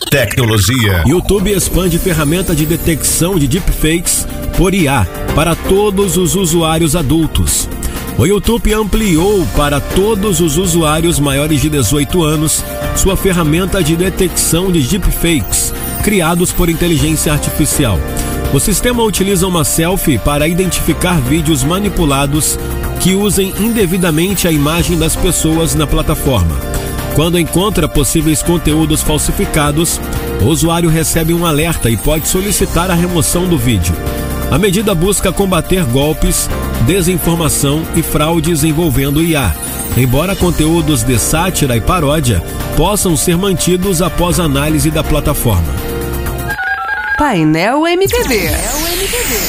tecnologia. YouTube expande ferramenta de detecção de deepfakes por IA para todos os usuários adultos. O YouTube ampliou para todos os usuários maiores de 18 anos sua ferramenta de detecção de deepfakes, criados por inteligência artificial. O sistema utiliza uma selfie para identificar vídeos manipulados que usem indevidamente a imagem das pessoas na plataforma. Quando encontra possíveis conteúdos falsificados, o usuário recebe um alerta e pode solicitar a remoção do vídeo. A medida busca combater golpes, desinformação e fraudes envolvendo IA, embora conteúdos de sátira e paródia possam ser mantidos após análise da plataforma. Painel MPB.